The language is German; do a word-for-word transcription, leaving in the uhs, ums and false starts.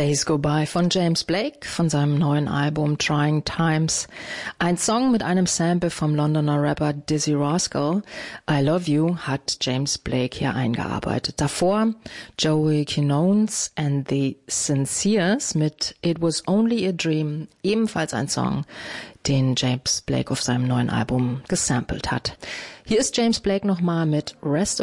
Days Go By von James Blake von seinem neuen Album Trying Times. Ein Song mit einem Sample vom Londoner Rapper Dizzy Rascal. I Love You hat James Blake hier eingearbeitet. Davor Joey Quinones and the Sinceres mit It Was Only a Dream, ebenfalls ein Song, den James Blake auf seinem neuen Album gesampelt hat. Hier ist James Blake nochmal mit Rest of